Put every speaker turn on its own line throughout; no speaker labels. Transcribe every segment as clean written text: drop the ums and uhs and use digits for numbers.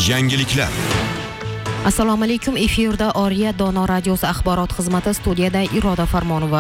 Yangiliklar.
Assalomu alaykum. Efirda Oriya Dono radiosi axborot xizmati, studiyada Iroda Farmonova.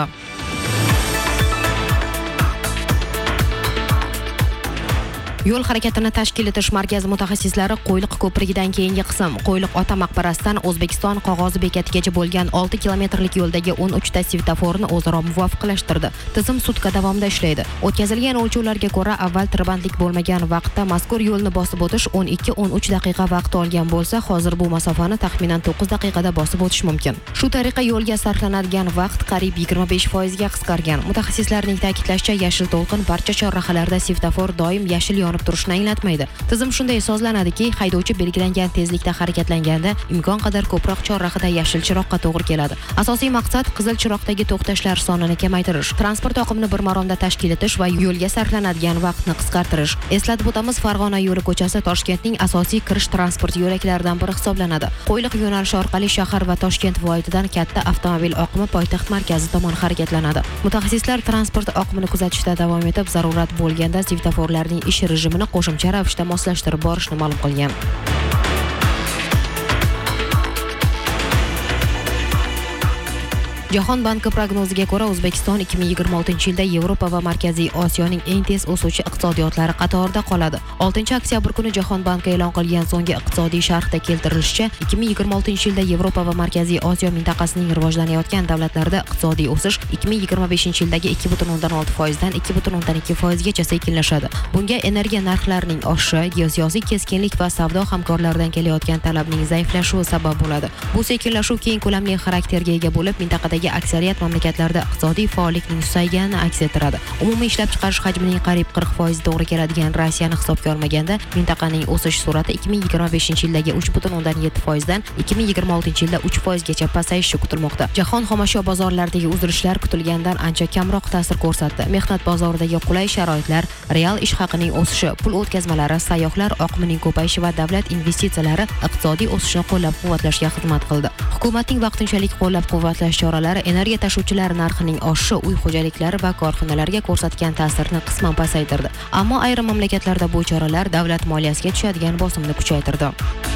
Yo'l harakatini tashkil etish markazi mutaxassislari Qo'yliq ko'prigidan keyingi qism Qo'yliq ota maqbarasidan O'zbekiston qog'ozi bekatigacha bo'lgan 6 kilometrlik yo'ldagi 13 ta svetoforni o'zaro muvofiqlashtirdi. Tizim sutka davomida ishlaydi. O'tkazilgan o'lchovlarga ko'ra avval tirbandlik bo'lmagan vaqtda mazkur yo'lni bosib o'tish 12-13 daqiqa vaqt olgan bo'lsa, hozir bu masofani taxminan 9 daqiqada bosib o'tish mumkin. Shu tariqa yo'lga sarflanadigan vaqt qariyb 25% ga qisqargan. Mutaxassislarning ta'kidlashicha, yashil to'lqin barcha chorrahalarda svetofor doim yashil turishni anglatmaydi. Tizim shunday sozlanadiki, haydovchi belgilangan tezlikda harakatlanganda imkon qadar ko'proq chorrahada yashil chiroqqa to'g'ri keladi. Asosiy maqsad qizil chiroqdagi to'xtashlar sonini kamaytirish, transport oqimini bir maromda tashkil etish va yo'lga sarflanadigan vaqtni qisqartirish. Eslatib o'tamiz, Farg'ona yo'li ko'chasi Toshkentning asosiy kirish transport yo'laklaridan biri hisoblanadi. Qo'yliq yo'nalishi orqali shahar va Toshkent viloyatidan katta avtomobil oqimi poytaxt markazi tomon harakatlanadi. Mutaxassislar transport oqimini kuzatishda davom etib, zarurat bo'lganda svetoforlarning ish rejimini qo'shimcha ravishda moslashtirib borishni ma'lum qilgan. Jahon banki prognoziga ko'ra, O'zbekiston 2026-yilda Yevropa va Markaziy Osiyoning eng tez o'suvchi iqtisodiyotlari qatorida qoladi. 6-oktyabr kuni Jahon banki e'lon qilgan so'nggi iqtisodiy sharhda keltirilishicha, 2026-yilda Yevropa va Markaziy Osiyo mintaqasining rivojlanayotgan davlatlarida iqtisodiy o'sish 2025-yildagi 2.6% dan 2.2% gacha sekinlashadi. Bunga energiya narxlarining oshishi, geosiyosiy keskinlik va savdo hamkorlaridan kelayotgan talabning zaiflashuvi sabab bo'ladi. Bu sekinlashuv keng ko'lamli xarakterga ega bo'lib, mintaqadagi aksariyat mamlakatlarda iqtisodiy faollikning susayganini aks ettiradi. Umumiy ishlab chiqarish hajmining qariyb 40% to'g'ri keladigan Rossiyani hisobga olmaganda, mintaqaning o'sish sur'ati 2025-yildagi 3.7% dan 2026-yilda 3% gacha pasayishi kutilmoqda. Jahon xomashyo bozorlaridagi uzilishlar kutilgandan ancha kamroq ta'sir ko'rsatdi. Mehnat bozoridagi qulay sharoitlar, real ish haqining o'sishi, pul o'tkazmalari, sayyohlar oqimining ko'payishi va davlat investitsiyalari iqtisodiy o'sishni qo'llab-quvvatlashga xizmat qildi. Hukumatning vaqtinchalik qo'llab-quvvatlash choralari energiya tashuvchilar narxining oshishi uy xo'jaliklari va korxonalarga ko'rsatgan ta'sirni qisman pasaytirdi. Ammo ayrim mamlakatlarda bu choralar davlat moliyasiga tushadigan bosimni kuchaytirdi.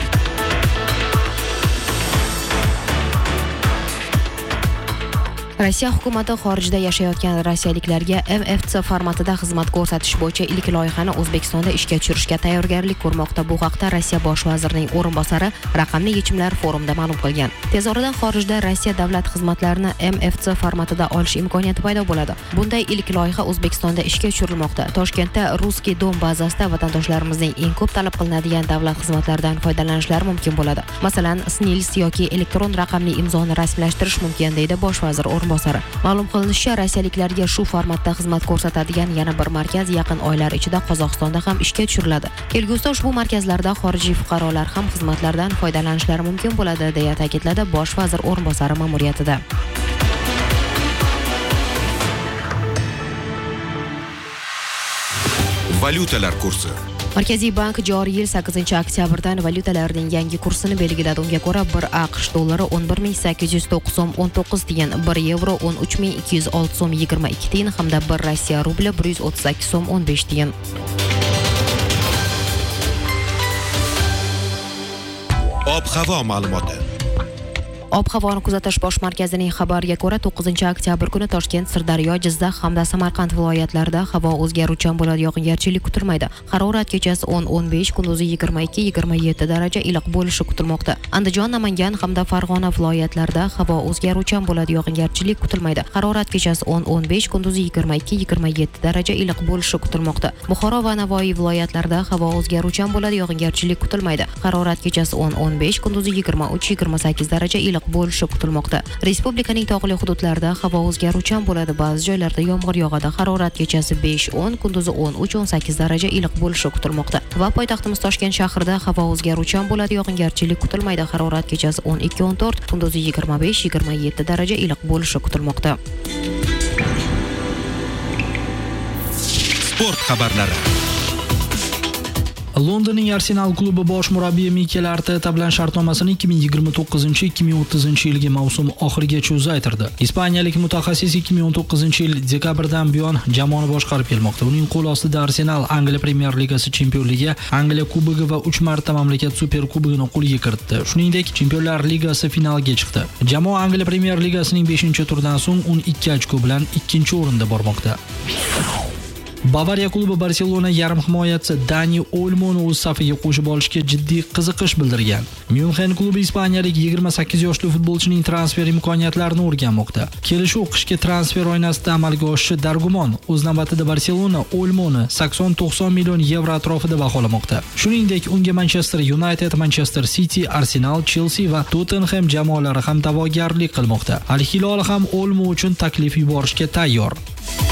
Rossiya hukumati xorijda yashayotgan rossiyaliklarga MFC formatida xizmat ko'rsatish bo'yicha ilk loyihani O'zbekistonda ishga tushirishga tayyorgarlik ko'rmoqda. Bu haqda Rossiya bosh vazirining o'rinbosari raqamli yechimlar forumida ma'lum qilgan. Tez orada xorijda Rossiya davlat xizmatlarini MFC formatida olish imkoniyati paydo bo'ladi. Bunday ilk loyiha O'zbekistonda ishga tushirilmoqda. Toshkentda Ruskiy dom bazasida vatandoshlarimizning eng ko'p talab qilinadigan davlat xizmatlaridan foydalanishlari mumkin bo'ladi. Masalan, SNILS yoki elektron raqamli imzoni rasmiylashtirish mumkin, deydi bosh vazir o'rinbosari. Ma'lum qilinishicha, rossiyaliklarga shu formatda xizmat ko'rsatadigan yana bir markaz yaqin oylar ichida Qozog'istonda ham ishga tushiriladi. Kelgusida ushbu markazlarda xorijiy fuqarolar ham xizmatlardan foydalanishlari mumkin bo'ladi, deya ta'kidladi bosh vazir o'rinbosari ma'muriyatida.
Valyutalar kursi.
Markaziy bank joriy yil 8-oktyabrdan valyutalarning yangi kursini belgiladi. Unga ko'ra 1 AQSh dollari 11.809 so'm 19 tiyin, 1 yevro 13.206 so'm 22 tiyin hamda 1 Rossiya rubli 138 so'm 15 tiyin.
Ob-havo ma'lumoti.
Ob-havoni kuzatish bosh markazining xabariga ko'ra, 9-oktyabr kuni Toshkent, Sirdaryo, Jizzax hamda Samarqand viloyatlarida havo o'zgaruvchan bo'ladi, yog'ingarchilik kutilmaydi. Harorat kechasi 10-15, kunduzi 22-27 daraja iliq bo'lishi kutilmoqda. Andijon, Namangan hamda Farg'ona viloyatlarida havo o'zgaruvchan bo'ladi, yog'ingarchilik kutilmaydi. Harorat kechasi 10-15, kunduzi 22-27 daraja iliq bo'lishi kutilmoqda. Buxoro va Navoiy viloyatlarida havo o'zgaruvchan bo'ladi, yog'ingarchilik kutilmaydi. Harorat kechasi 10-15, kunduzi 23-28 daraja iliq bo'lishi kutilmoqda. Respublikaning tog'li hududlarida havo o'zgaruvchan bo'ladi, ba'zi joylarda yomg'ir yog'adi. Harorat kechasi 5-10, kunduzi 13-18 daraja iliq bo'lishi kutilmoqda. Va poytaxtimiz Toshkent shahrida havo o'zgaruvchan bo'ladi, yog'ingarchilik kutilmaydi. Harorat kechasi 12-14, kunduzi 25-27 daraja iliq bo'lishi kutilmoqda.
Sport xabarlari.
Londonning Arsenal klubi bosh murabbiyi Mikel Arteta bilan shartnomasini 2029-2030 yilgi mavsum oxirigacha uzaytirdi. Ispaniyalik mutaxassis 2019-yil dekabrdan buyon jamoani boshqarib kelmoqda. Uning qo'l ostida Arsenal Angliya Premyer Ligasi chempionligi, Angliya Kubogi va 3 marta mamlakat Super Kubogini qo'lga kiritdi. Shuningdek, Chempionlar Ligasi finaliga chiqdi. Jamoa Angliya Premyer Ligasining 5-turidan so'ng 12 ochko bilan 2-o'rinda bormoqda. Bavariya klubi Barselona yarim himoyachisi Dani Olmoni o'z safiga qo'shib olishga jiddiy qiziqish bildirgan. Myunxen klubi ispaniyalik 28 yoshli futbolchining transfer imkoniyatlarini o'rganmoqda. Kelishuv qishki transfer oynasida amalga oshishi dargumon. O'z navbatida Barselona Olmoni 80-90 million yevro atrofida baholamoqda. Shuningdek, unga Manchester United, Manchester City, Arsenal, Chelsea va Tottenham jamoalari ham da'vogarlik qilmoqda. Al-Hilol ham Olmo uchun taklif yuborishga tayyor.